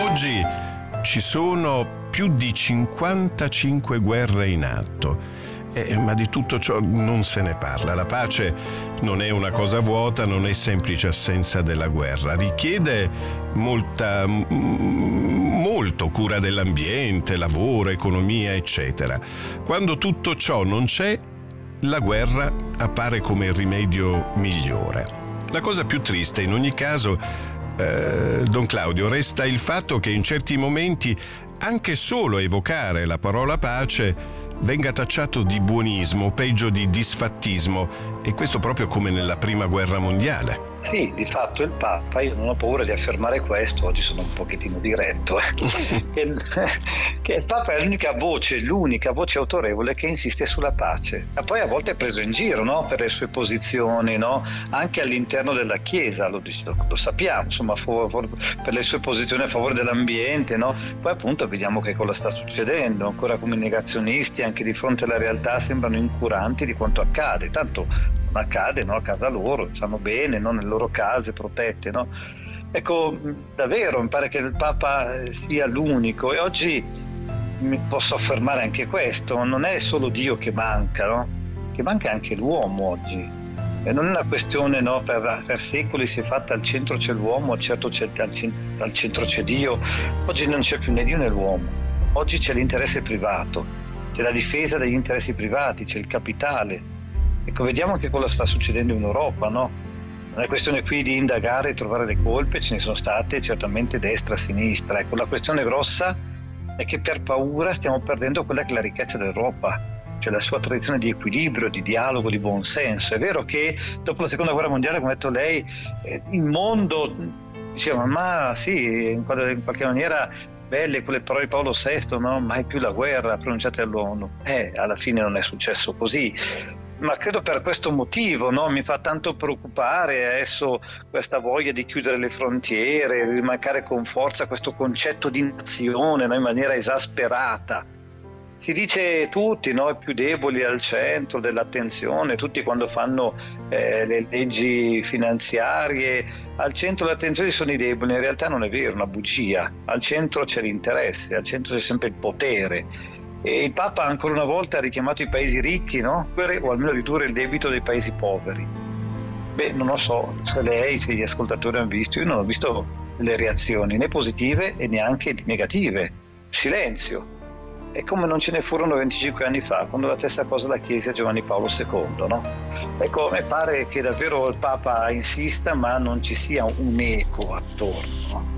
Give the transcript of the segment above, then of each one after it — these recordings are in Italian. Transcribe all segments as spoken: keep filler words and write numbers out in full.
oggi ci sono più di cinquantacinque guerre in atto. Eh, ma di tutto ciò non se ne parla. La pace non è una cosa vuota, non è semplice assenza della guerra. Richiede molta, m- molto cura dell'ambiente, lavoro, economia, eccetera. Quando tutto ciò non c'è, la guerra appare come il rimedio migliore. La cosa più triste, in ogni caso, eh, Don Claudio, resta il fatto che in certi momenti anche solo evocare la parola pace venga tacciato di buonismo, peggio di disfattismo, e questo proprio come nella Prima Guerra Mondiale. Sì, di fatto il Papa, io non ho paura di affermare questo, oggi sono un pochettino diretto, eh, che, il, che il Papa è l'unica voce, l'unica voce autorevole che insiste sulla pace. Ma poi a volte è preso in giro, no? Per le sue posizioni, no? Anche all'interno della Chiesa, lo, lo sappiamo, insomma, for, for, per le sue posizioni a favore dell'ambiente, no? Poi appunto vediamo che cosa sta succedendo, ancora come negazionisti, anche di fronte alla realtà sembrano incuranti di quanto accade, tanto non accade, no? A casa loro, stanno bene, no? Nelle loro case protette, no? Ecco, davvero mi pare che il Papa sia l'unico, e oggi mi posso affermare anche questo: non è solo Dio che manca, no? Che manca anche l'uomo oggi, e non è una questione, no? per, per secoli si è fatta al centro c'è l'uomo, certo c'è, al, al centro c'è Dio. Oggi non c'è più né Dio né l'uomo, oggi c'è l'interesse privato, c'è la difesa degli interessi privati, c'è il capitale. Ecco, vediamo che cosa sta succedendo in Europa, no? Non è questione qui di indagare e trovare le colpe, ce ne sono state certamente destra, sinistra. Ecco, la questione grossa è che per paura stiamo perdendo quella che è la ricchezza dell'Europa, cioè la sua tradizione di equilibrio, di dialogo, di buonsenso. È vero che dopo la seconda guerra mondiale, come ha detto lei, eh, il mondo diceva, ma sì, in qualche maniera belle quelle parole di Paolo sesto, no? Mai più la guerra pronunciate all'ONU. Eh, alla fine non è successo così. Ma credo per questo motivo, no? Mi fa tanto preoccupare adesso questa voglia di chiudere le frontiere, di rimarcare con forza questo concetto di nazione, no? In maniera esasperata. Si dice tutti, no? I più deboli al centro dell'attenzione, tutti quando fanno eh, le leggi finanziarie, al centro dell'attenzione sono i deboli. In realtà non è vero, è una bugia. Al centro c'è l'interesse, al centro c'è sempre il potere. E il Papa ancora una volta ha richiamato i paesi ricchi, no? O almeno ridurre il debito dei paesi poveri. Beh, non lo so se lei, se gli ascoltatori hanno visto, io non ho visto le reazioni né positive e neanche negative. Silenzio. È come non ce ne furono venticinque anni fa, quando la stessa cosa la chiese a Giovanni Paolo secondo, no? Ecco, a me pare che davvero il Papa insista, ma non ci sia un eco attorno, no?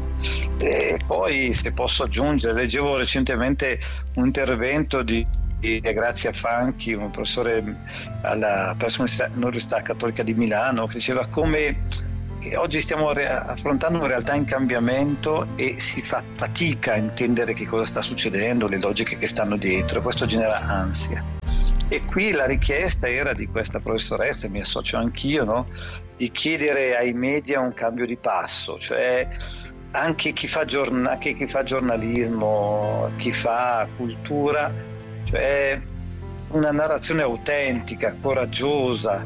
E poi, se posso aggiungere, leggevo recentemente un intervento di, di Grazia Fanchi, un professore alla presso l'Università Cattolica di Milano, che diceva come che oggi stiamo re- affrontando una realtà in cambiamento e si fa fatica a intendere che cosa sta succedendo, le logiche che stanno dietro, e questo genera ansia. E qui la richiesta era di questa professoressa, mi associo anch'io, no? Di chiedere ai media un cambio di passo, cioè anche chi fa, giorn- anche chi fa giornalismo, chi fa cultura, cioè una narrazione autentica, coraggiosa,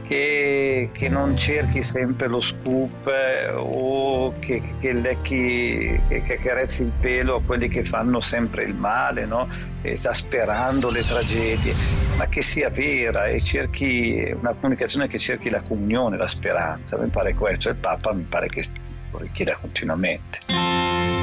che, che non cerchi sempre lo scoop eh, o che, che lecchi, che, che carezzi il pelo a quelli che fanno sempre il male, no? Esasperando le tragedie, ma che sia vera e cerchi una comunicazione che cerchi la comunione, la speranza. Mi pare questo, il Papa mi pare che lo richieda continuamente.